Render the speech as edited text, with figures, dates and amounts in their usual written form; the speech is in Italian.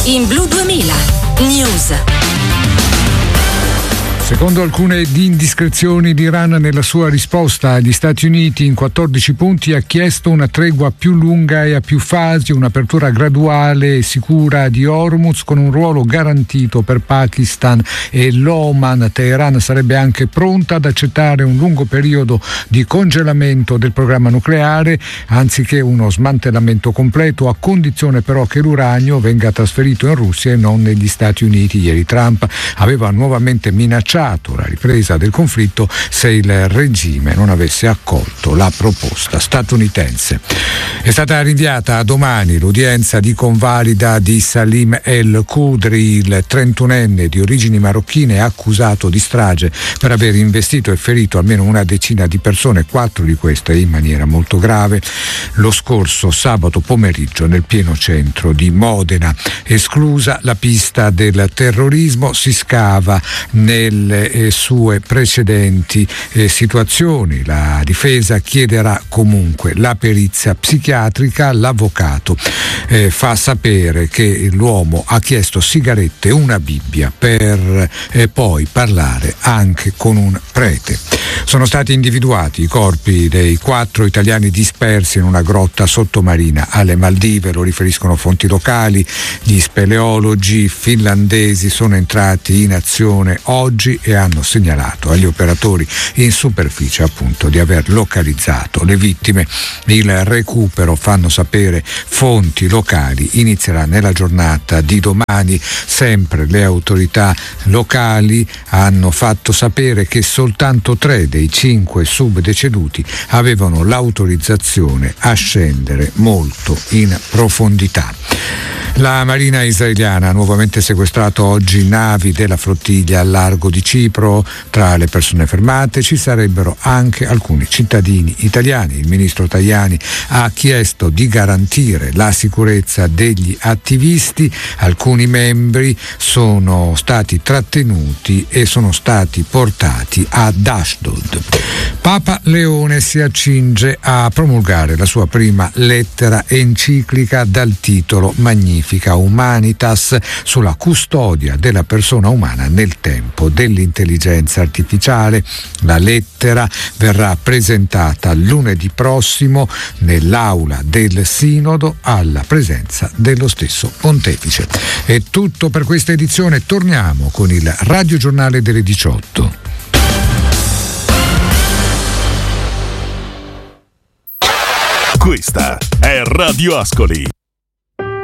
in Blu 2000 News. Secondo alcune indiscrezioni, l'Iran nella sua risposta agli Stati Uniti in 14 punti ha chiesto una tregua più lunga e a più fasi, un'apertura graduale e sicura di Hormuz con un ruolo garantito per Pakistan e l'Oman. Teheran sarebbe anche pronta ad accettare un lungo periodo di congelamento del programma nucleare anziché uno smantellamento completo, a condizione però che l'uranio venga trasferito in Russia e non negli Stati Uniti. Ieri Trump aveva nuovamente minacciato la ripresa del conflitto se il regime non avesse accolto la proposta statunitense. È stata rinviata a domani l'udienza di convalida di Salim El Khudri, il 31enne di origini marocchine accusato di strage per aver investito e ferito almeno una decina di persone, 4 di queste in maniera molto grave, lo scorso sabato pomeriggio nel pieno centro di Modena. Esclusa la pista del terrorismo, si scava nelle sue precedenti situazioni. La difesa chiederà comunque la perizia psichiatrica. L'avvocato fa sapere che l'uomo ha chiesto sigarette e una Bibbia per poi parlare anche con un prete. Sono stati individuati i corpi dei 4 italiani dispersi in una grotta sottomarina alle Maldive, lo riferiscono fonti locali. Gli speleologi finlandesi sono entrati in azione oggi e hanno segnalato agli operatori in superficie appunto di aver localizzato le vittime. Il recupero, fanno sapere fonti locali, inizierà nella giornata di domani. Sempre le autorità locali hanno fatto sapere che soltanto 3 dei 5 subdeceduti avevano l'autorizzazione a scendere molto in profondità. La Marina israeliana ha nuovamente sequestrato oggi navi della flottiglia al largo di Cipro. Tra le persone fermate ci sarebbero anche alcuni cittadini italiani. Il ministro Tajani ha chiesto di garantire la sicurezza degli attivisti. Alcuni membri sono stati trattenuti e sono stati portati ad Ashdod. Papa Leone si accinge a promulgare la sua prima lettera enciclica dal titolo Magnifica Humanitas, sulla custodia della persona umana nel tempo dell'intelligenza artificiale. La lettera verrà presentata lunedì prossimo nell'aula del Sinodo alla presenza dello stesso Pontefice. È tutto per questa edizione, torniamo con il radiogiornale delle 18. Questa è Radio Ascoli.